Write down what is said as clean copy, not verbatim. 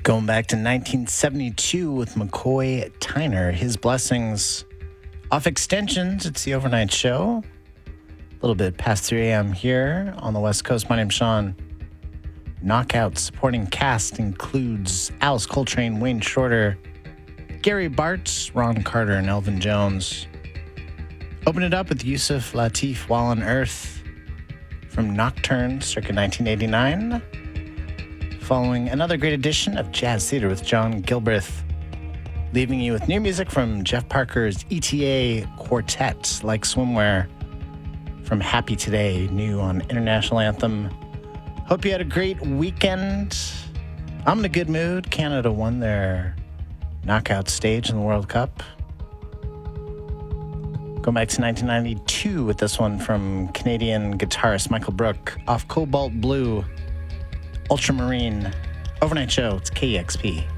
Going back to 1972 with McCoy Tyner, His Blessings. Off Extensions, it's the overnight show. A little bit past 3 a.m. here on the West Coast. My name's Sean. Knockout supporting cast includes Alice Coltrane, Wayne Shorter, Gary Bartz, Ron Carter, and Elvin Jones. Open it up with Yusuf Lateef, While on Earth from Nocturne, circa 1989. Following another great edition of Jazz Theater with John Gilbreth. Leaving you with new music from Jeff Parker's ETA Quartet, Like Swimwear, from Happy Today, new on International Anthem. Hope you had a great weekend. I'm in a good mood. Canada won their knockout stage in the World Cup. Going back to 1992 with this one from Canadian guitarist Michael Brook off Cobalt Blue, Ultramarine. Overnight show, it's KEXP.